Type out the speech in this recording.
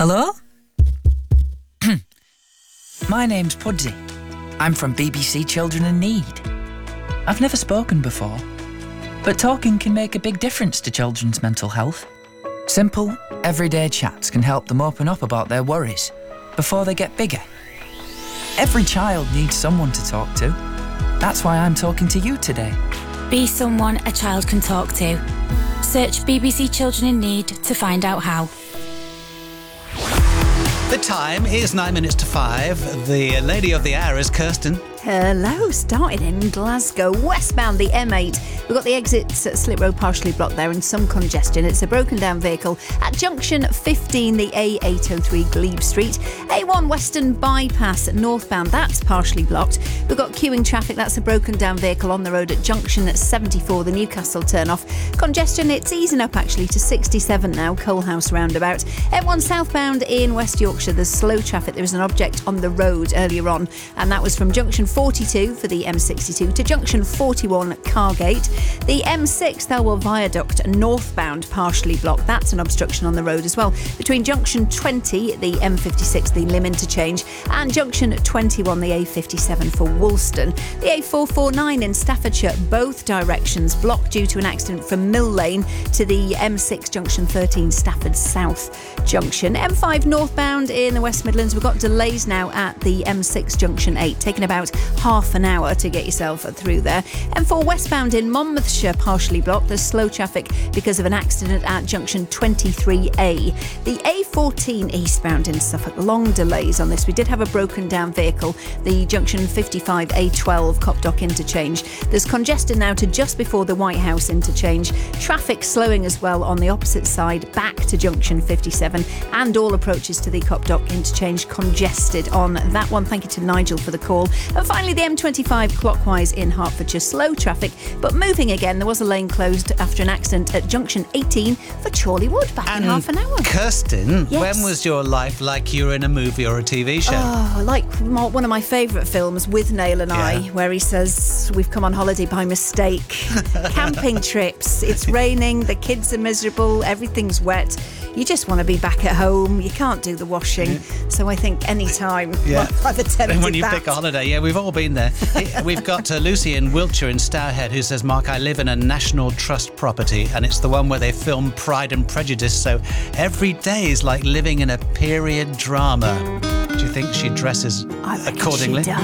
Hello? My name's Pudsey. I'm from BBC Children in Need. I've never spoken before, but talking can make a big difference to children's mental health. Simple, everyday chats can help them open up about their worries before they get bigger. Every child needs someone to talk to. That's why I'm talking to you today. Be someone a child can talk to. Search BBC Children in Need to find out how. The time is 9 minutes to 5. The lady of the hour is Kirsten. Hello, starting in Glasgow, westbound the M8. We've got the exits at Slip Road partially blocked there and some congestion. It's a broken down vehicle at junction 15, the A803 Glebe Street. A1 Western Bypass northbound, that's partially blocked. We've got queuing traffic, that's a broken down vehicle on the road at junction 74, the Newcastle turnoff. Congestion, it's easing up actually to 67 now, Coalhouse roundabout. M1 southbound in West Yorkshire, there's slow traffic. There was an object on the road earlier on, and that was from junction 42 for the M62 to junction 41 Cargate. The M6 Thelwell Viaduct northbound partially blocked. That's an obstruction on the road as well. Between junction 20, the M56, the Lim interchange, and junction 21, the A57 for Woolston. The A449 in Staffordshire, both directions blocked due to an accident from Mill Lane to the M6 junction 13 Stafford South junction. M5 northbound in the West Midlands, we've got delays now at the M6 junction 8, taking about half an hour to get yourself through there. M4 westbound in Monmouthshire partially blocked. There's slow traffic because of an accident at junction 23A. The A14 eastbound in Suffolk, long delays on this. We did have a broken down vehicle, the junction 55 A12 Copdock interchange. There's congestion now to just before the White House interchange. Traffic slowing as well on the opposite side back to junction 57, and all approaches to the Copdock interchange congested on that one. Thank you to Nigel for the call. And finally, the M25 clockwise in Hertfordshire, slow traffic, but moving again. There was a lane closed after an accident at junction 18 for Chorleywood back in half an hour. Kirsten, Yes. when was your life like you were in a movie or a TV show? Oh, like one of my favourite films, With Nail and I, Yeah. where he says, we've come on holiday by mistake. Camping trips, it's raining, the kids are miserable, everything's wet. You just want to be back at home. You can't do the washing. So I think any time I've attempted And when you that. pick a holiday, yeah, we've all been there. We've got Lucy in Wiltshire in Stourhead who says, Mark, I live in a National Trust property and it's the one where they film Pride and Prejudice, so every day is like living in a period drama. Do you think she dresses I reckon accordingly? she does.